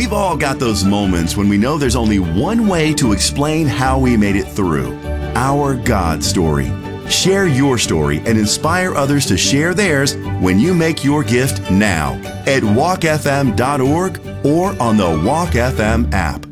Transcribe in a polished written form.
We've all got those moments when we know there's only one way to explain how we made it through. Our God story. Share your story and inspire others to share theirs when you make your gift now at walkfm.org or on the Walk FM app.